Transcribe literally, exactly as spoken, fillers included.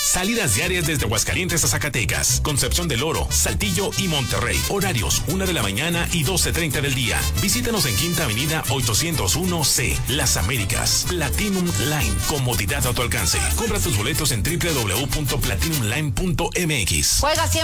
Salidas diarias desde Aguascalientes a Zacatecas, Concepción del Oro, Saltillo y Monterrey. Horarios una de la mañana y doce treinta del día. Visítanos en Quinta Avenida ochocientos uno C, Las Américas. Platinum Line, comodidad a tu alcance. Compra tus boletos en doble u doble u doble u punto platinum line punto m x. Juega siempre